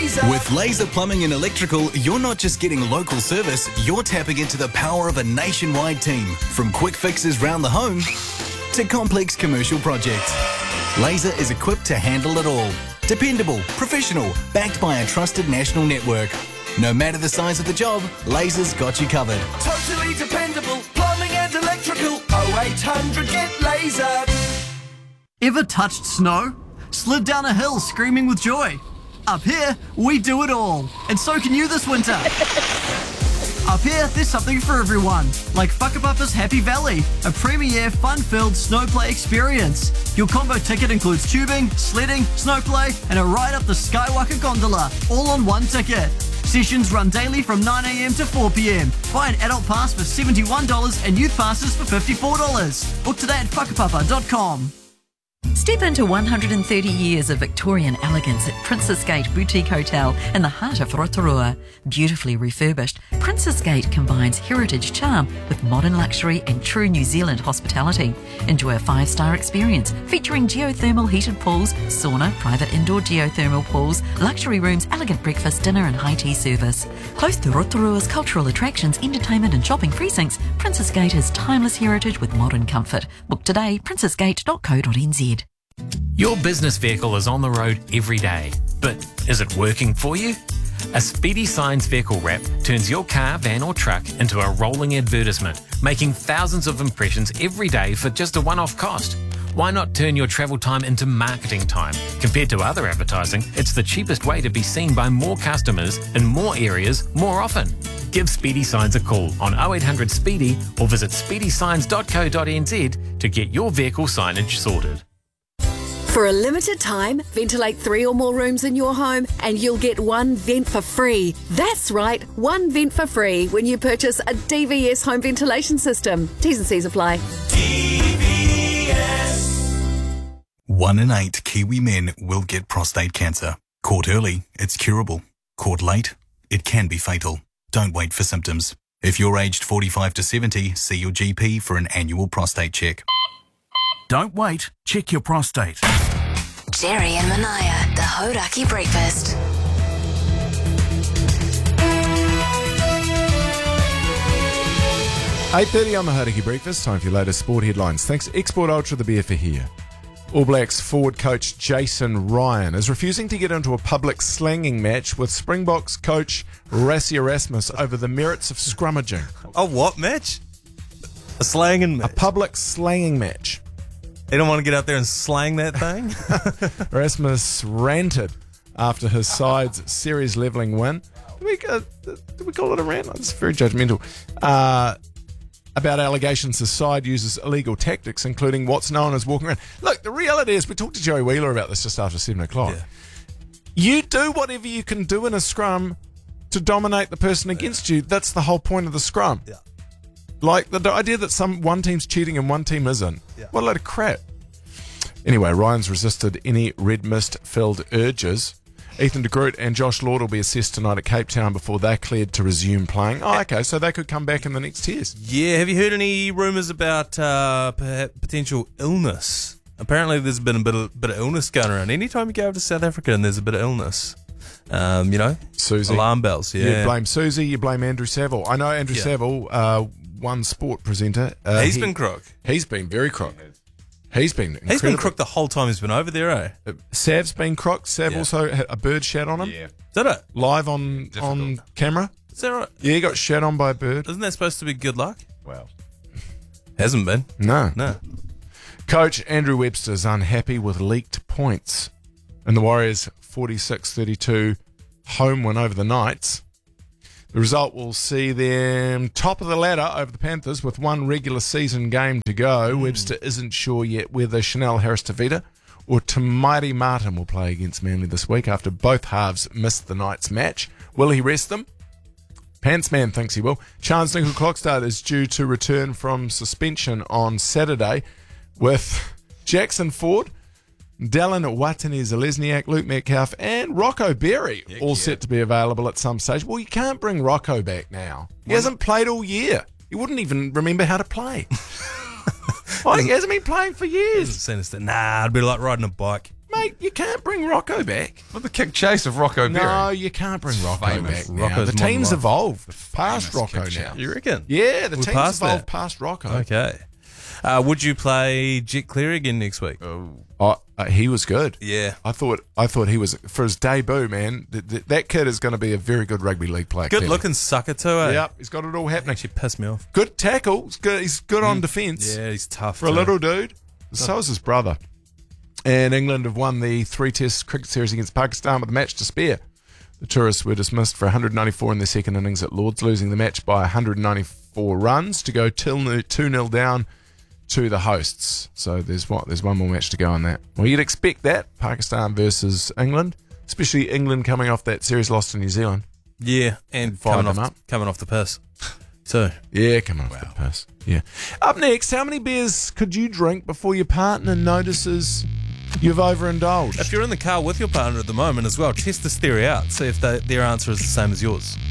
laser. With Laser Plumbing and Electrical, you're not just getting local service, you're tapping into the power of a nationwide team. From quick fixes round the home to complex commercial projects. Laser is equipped to handle it all. Dependable, professional, backed by a trusted national network. No matter the size of the job, Laser's got you covered. Totally dependable, plumbing and electrical. 0800 get laser. Ever touched snow? Slid down a hill screaming with joy? Up here, we do it all. And so can you this winter. Up here, there's something for everyone. Like Whakapapa's Happy Valley, a premier fun-filled snowplay experience. Your combo ticket includes tubing, sledding, snowplay, and a ride up the Skywalker gondola, all on one ticket. Sessions run daily from 9 a.m. to 4 p.m. Buy an adult pass for $71 and youth passes for $54. Book today at whakapapa.com. Step into 130 years of Victorian elegance at Princess Gate Boutique Hotel in the heart of Rotorua. Beautifully refurbished, Princess Gate combines heritage charm with modern luxury and true New Zealand hospitality. Enjoy a 5-star experience featuring geothermal heated pools, sauna, private indoor geothermal pools, luxury rooms, elegant breakfast, dinner and high tea service. Close to Rotorua's cultural attractions, entertainment and shopping precincts, Princess Gate has timeless heritage with modern comfort. Book today, princessgate.co.nz. Your business vehicle is on the road every day, but is it working for you? A Speedy Signs vehicle wrap turns your car, van or truck into a rolling advertisement, making thousands of impressions every day for just a one-off cost. Why not turn your travel time into marketing time? Compared to other advertising, it's the cheapest way to be seen by more customers in more areas more often. Give Speedy Signs a call on 0800 SPEEDY or visit speedysigns.co.nz to get your vehicle signage sorted. For a limited time, ventilate 3 or more rooms in your home and you'll get 1 vent for free. That's right, 1 vent for free when you purchase a DVS home ventilation system. T's and C's apply. DVS. 1 in 8 Kiwi men will get prostate cancer. Caught early, it's curable. Caught late, it can be fatal. Don't wait for symptoms. If you're aged 45 to 70, see your GP for an annual prostate check. Don't wait, check your prostate. Jerry and Manaya, the Hodaki Breakfast. 8:30 on the Hodaki Breakfast, time for your latest sport headlines. Thanks Export Ultra, the beer for here. All Blacks forward coach Jason Ryan is refusing to get into a public slanging match with Springboks coach Rassie Erasmus over the merits of scrummaging. A what match? A slanging match? A public slanging match. They don't want to get out there and slang that thing? Erasmus ranted after his side's series levelling win. Did we call it a rant? It's very judgmental. About allegations his side uses illegal tactics, including what's known as walking around. Look, the reality is, we talked to Joey Wheeler about this just after 7 o'clock. Yeah. You do whatever you can do in a scrum to dominate the person against you. That's the whole point of the scrum. Yeah. Like the idea that one team's cheating and one team isn't. Yeah. What a load of crap. Anyway, Ryan's resisted any red mist-filled urges. Ethan de Groot and Josh Lord will be assessed tonight at Cape Town before they're cleared to resume playing. Oh, okay, so they could come back in the next test. Yeah, have you heard any rumours about potential illness? Apparently there's been a bit of illness going around. Anytime you go over to South Africa and there's a bit of illness, Susie. Alarm bells, yeah. You blame Susie, you blame Andrew Saville. I know Andrew Saville, one sport presenter. He's been crook. He's been very crook. He's been crook the whole time he's been over there, eh? Sav's been crook. Sav also had a bird shat on him. Yeah. Did it? Live on camera. Is that right? Yeah, he got shat on by a bird. Isn't that supposed to be good luck? Well, hasn't been. No. Coach Andrew Webster's unhappy with leaked points in the Warriors' 46-32 home win over the Knights. The result will see them top of the ladder over the Panthers with one regular season game to go. Webster isn't sure yet whether Chanel Harris-Tavita or Tamairi Martin will play against Manly this week after both halves missed the Knights match. Will he rest them? Pantsman thinks he will. Chance Nickel-Klokstad is due to return from suspension on Saturday with Jackson Ford, Dallin Watene-Zelezniak, Luke Metcalf, and Rocco Berry all set to be available at some stage. Well, you can't bring Rocco back now. He hasn't played all year. He wouldn't even remember how to play. He hasn't been playing for years. Nah, it'd be like riding a bike. Mate, you can't bring Rocco back. With the kick chase of Rocco Berry. No, you can't bring Rocco Famous. back now. Rocco's The modern team's life. evolved past famous Rocco kick now. chase. You reckon? Yeah, the We're team's past evolved that. past Rocco. Okay. Would you play Jet Cleary again next week? He was good. Yeah. I thought he was, for his debut, man, that kid is going to be a very good rugby league player. Good clearly. looking sucker too, eh? Yep, he's got it all happening. Actually pissed me off. Good tackle. He's good on defence. Yeah, he's tough. For a too. little dude. So is his brother. And England have won the 3-test cricket series against Pakistan with a match to spare. The tourists were dismissed for 194 in their second innings at Lords, losing the match by 194 runs to go 2-0 down to the hosts. So there's one more match to go on that. Well, you'd expect that, Pakistan versus England, especially England coming off that series loss to New Zealand. Yeah, and Fired coming them off, up. coming off the piss. So Yeah, come on, the piss. Yeah. Up next, how many beers could you drink before your partner notices you've overindulged? if you're in the car with your partner at the moment as well, test this theory out. See if their answer is the same as yours.